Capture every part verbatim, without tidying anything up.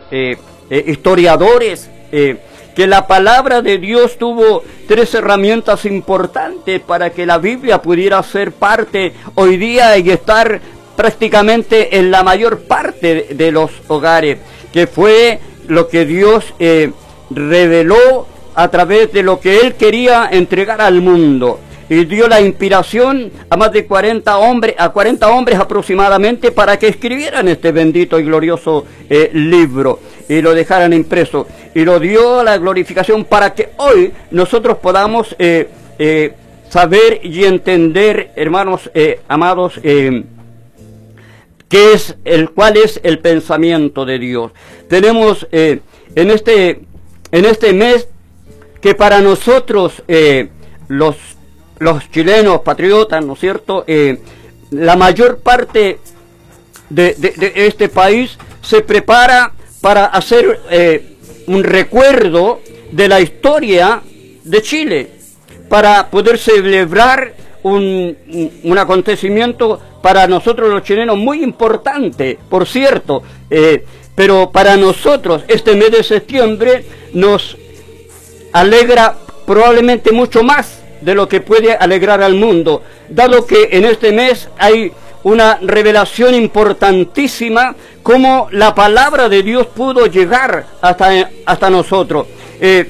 eh, eh, historiadores, eh, que la palabra de Dios tuvo tres herramientas importantes para que la Biblia pudiera ser parte hoy día y estar prácticamente en la mayor parte de los hogares, que fue lo que Dios eh, reveló a través de lo que Él quería entregar al mundo. Y dio la inspiración a más de cuarenta hombres, a cuarenta hombres aproximadamente, para que escribieran este bendito y glorioso eh, libro y lo dejaran impreso. Y lo dio a la glorificación para que hoy nosotros podamos eh, eh, saber y entender, hermanos eh, amados, eh, qué es el, cuál es el pensamiento de Dios. Tenemos eh, en este en este mes que para nosotros eh, los los chilenos patriotas, ¿no es cierto? Eh, la mayor parte de, de, de este país se prepara para hacer eh, un recuerdo de la historia de Chile, para poder celebrar un, un acontecimiento para nosotros los chilenos muy importante, por cierto, eh, pero para nosotros este mes de septiembre nos alegra probablemente mucho más de lo que puede alegrar al mundo, dado que en este mes hay una revelación importantísima, cómo la palabra de Dios pudo llegar hasta, hasta nosotros. Eh,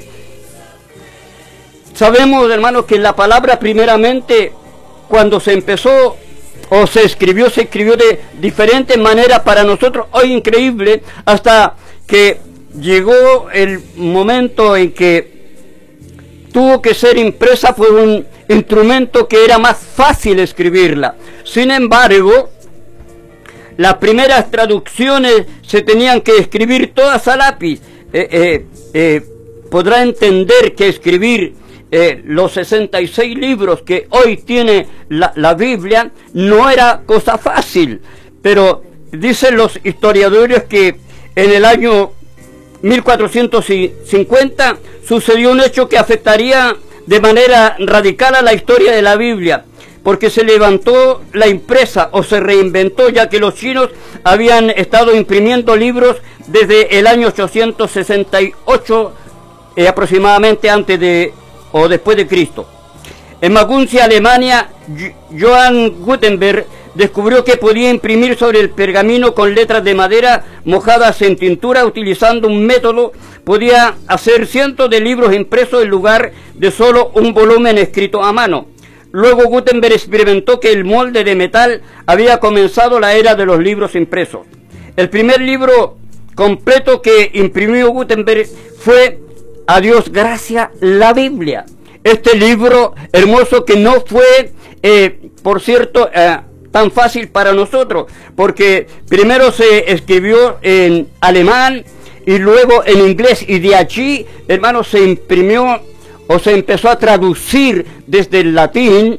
sabemos, hermanos, que la palabra primeramente, cuando se empezó o se escribió, se escribió de diferentes maneras para nosotros, hoy increíble, hasta que llegó el momento en que tuvo que ser impresa por un instrumento que era más fácil escribirla. Sin embargo, las primeras traducciones se tenían que escribir todas a lápiz. Eh, eh, eh, podrá entender que escribir eh, los sesenta y seis libros que hoy tiene la, la Biblia no era cosa fácil, pero dicen los historiadores que en el año mil cuatrocientos cincuenta sucedió un hecho que afectaría de manera radical a la historia de la Biblia, porque se levantó la impresa o se reinventó, ya que los chinos habían estado imprimiendo libros desde el año ochocientos sesenta y ocho eh, aproximadamente, antes de o después de Cristo. En Maguncia, Alemania, Johann Gutenberg descubrió que podía imprimir sobre el pergamino con letras de madera mojadas en tintura. Utilizando un método, podía hacer cientos de libros impresos en lugar de solo un volumen escrito a mano. Luego Gutenberg experimentó que el molde de metal había comenzado la era de los libros impresos. El primer libro completo que imprimió Gutenberg fue, a Dios gracias, la Biblia. Este libro hermoso que no fue, eh, por cierto, eh, tan fácil para nosotros, porque primero se escribió en alemán y luego en inglés, y de allí, hermanos, se imprimió o se empezó a traducir desde el latín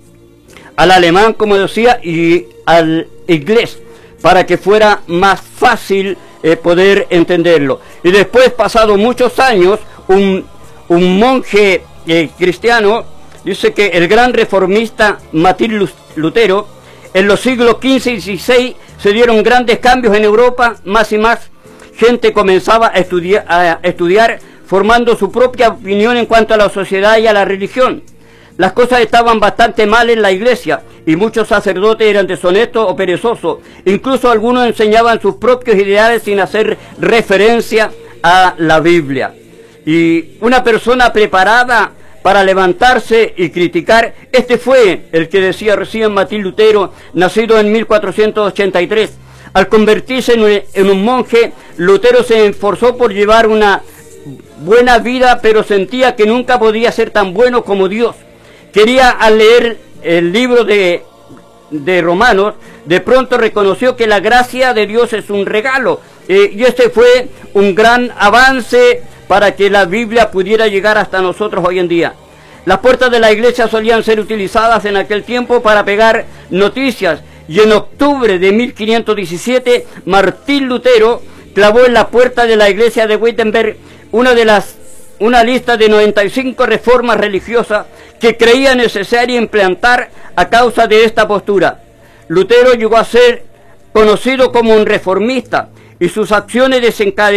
al alemán, como decía, y al inglés, para que fuera más fácil eh, poder entenderlo. Y después, pasados muchos años, un, un monje eh, cristiano dice que el gran reformista Martín Lutero, en los siglos quince y dieciséis se dieron grandes cambios en Europa. Más y más gente comenzaba a estudiar, a estudiar, formando su propia opinión en cuanto a la sociedad y a la religión. Las cosas estaban bastante mal en la iglesia y muchos sacerdotes eran deshonestos o perezosos. Incluso algunos enseñaban sus propios ideales sin hacer referencia a la Biblia. Y una persona preparada para levantarse y criticar, este fue el que decía recién Martín Lutero, nacido en mil cuatrocientos ochenta y tres. Al convertirse en un, en un monje, Lutero se esforzó por llevar una buena vida, pero sentía que nunca podía ser tan bueno como Dios. Quería, al leer el libro de, de Romanos, de pronto reconoció que la gracia de Dios es un regalo, eh, y este fue un gran avance para que la Biblia pudiera llegar hasta nosotros hoy en día. Las puertas de la iglesia solían ser utilizadas en aquel tiempo para pegar noticias, y en octubre de mil quinientos diecisiete, Martín Lutero clavó en la puerta de la iglesia de Wittenberg una de las una lista de noventa y cinco reformas religiosas que creía necesaria implantar a causa de esta postura. Lutero llegó a ser conocido como un reformista, y sus acciones desencadenaron